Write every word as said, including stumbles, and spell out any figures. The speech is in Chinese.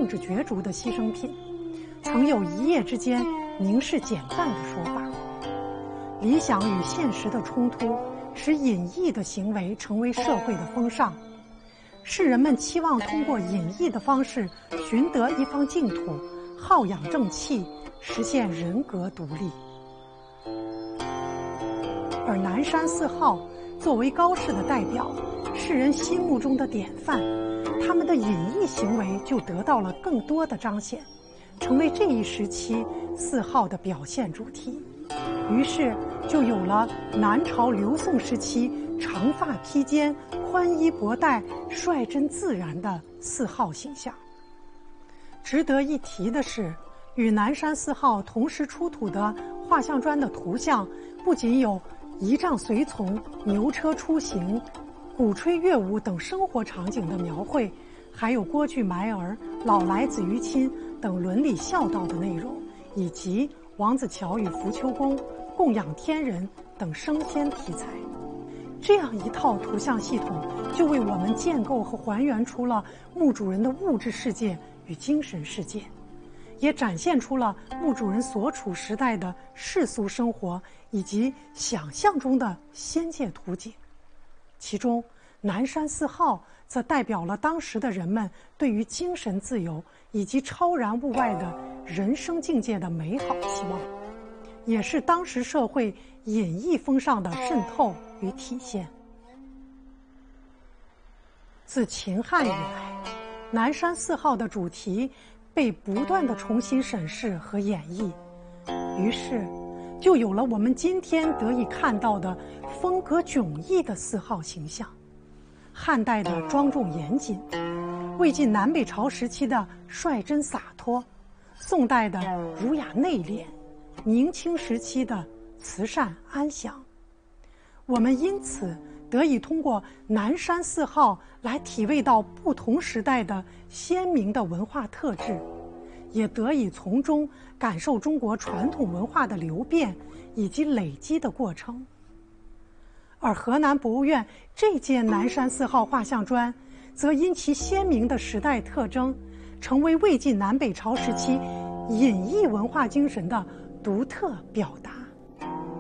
政治角逐的牺牲品，曾有一夜之间凝视简饭的说法。理想与现实的冲突，使隐逸的行为成为社会的风尚。世人们期望通过隐逸的方式寻得一方净土，好养正气，实现人格独立。而南山四号作为高士的代表，世人心目中的典范，他们的隐逸行为就得到了更多的彰显，成为这一时期四号的表现主题。于是就有了南朝刘宋时期长发披肩、宽衣博带、率真自然的四号形象。值得一提的是，与南山四号同时出土的画像砖的图像，不仅有仪仗随从、牛车出行、鼓吹乐舞等生活场景的描绘，还有郭巨埋儿、老来子于亲等伦理孝道的内容，以及王子乔与扶秋公、供养天人等升仙题材。这样一套图像系统，就为我们建构和还原出了墓主人的物质世界与精神世界，也展现出了墓主人所处时代的世俗生活以及想象中的仙界图景。其中南山四号则代表了当时的人们对于精神自由以及超然物外的人生境界的美好期望，也是当时社会隐逸风尚的渗透与体现。自秦汉以来，南山四号的主题被不断的重新审视和演绎，于是就有了我们今天得以看到的风格迥异的四号形象。汉代的庄重严谨，魏晋南北朝时期的率真洒脱，宋代的儒雅内敛，明清时期的慈善安详。我们因此得以通过南山四号来体味到不同时代的鲜明的文化特质，也得以从中感受中国传统文化的流变以及累积的过程。而河南博物院这件南山四号画像砖，则因其鲜明的时代特征，成为魏晋南北朝时期隐逸文化精神的独特表达。